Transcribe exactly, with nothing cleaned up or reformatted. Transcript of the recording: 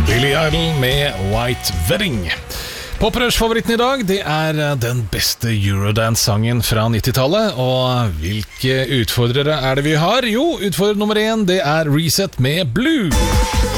Billy Idol med White Wedding. Poprush-favoritten i dag, det er den beste Eurodance-sangen fra nittitallet. Og hvilke utfordrere er det vi har? Jo, utfordrer nummer én, det er Reset med Blue.